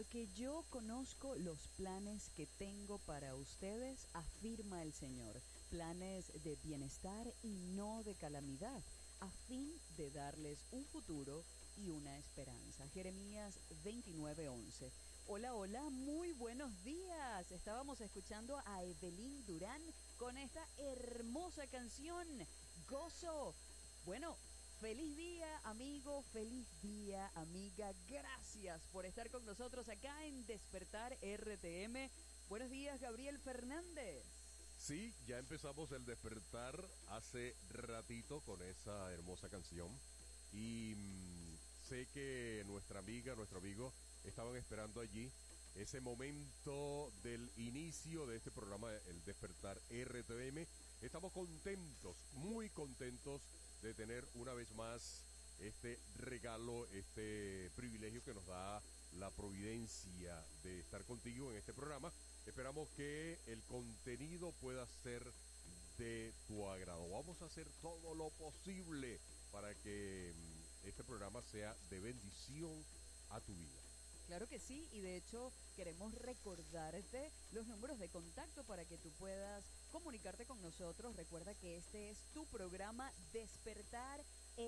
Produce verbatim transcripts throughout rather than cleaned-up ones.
Porque yo conozco los planes que tengo para ustedes, afirma el Señor, planes de bienestar y no de calamidad, a fin de darles un futuro y una esperanza. Jeremías veintinueve once. Hola, hola, muy buenos días. Estábamos escuchando a Evelyn Durán con esta hermosa canción, Gozo. Bueno, feliz día, amigo, feliz día, amiga. Gracias por estar con nosotros acá en Despertar R T M. Buenos días, Gabriel Fernández. Sí, ya empezamos el despertar hace ratito con esa hermosa canción. Y mmm, sé que nuestra amiga, nuestro amigo, estaban esperando allí ese momento del inicio de este programa, el Despertar R T M. Estamos contentos, muy contentos de tener una vez más este regalo, este privilegio que nos da la providencia de estar contigo en este programa. Esperamos que el contenido pueda ser de tu agrado. Vamos a hacer todo lo posible para que este programa sea de bendición a tu vida. Claro que sí, y de hecho queremos recordarte los números de contacto para que tú puedas comunicarte con nosotros. Recuerda que este es tu programa Despertar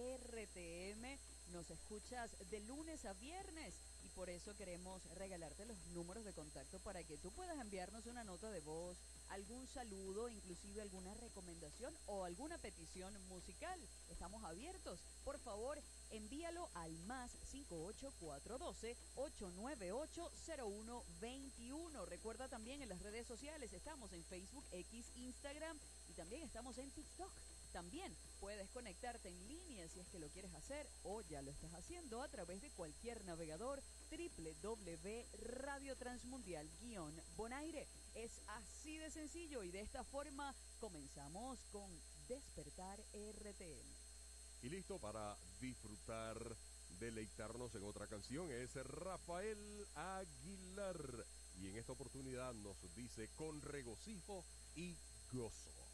R T M. Nos escuchas de lunes a viernes y por eso queremos regalarte los números de contacto para que tú puedas enviarnos una nota de voz, algún saludo, inclusive alguna recomendación o alguna petición musical. Estamos abiertos. Por favor, envíalo al más cinco ocho cuatro uno dos, ocho nueve ocho, cero uno dos uno. Recuerda también en las redes sociales, estamos en Facebook, X, Instagram y también estamos en TikTok. También puedes conectarte en línea si es que lo quieres hacer o ya lo estás haciendo a través de cualquier navegador doble u doble u doble u punto radio transmundial guión bonaire. Es así de sencillo y de esta forma comenzamos con Despertar R T M. Y listo para disfrutar, deleitarnos en otra canción. Es Rafael Aguilar y en esta oportunidad nos dice con regocijo y gozo.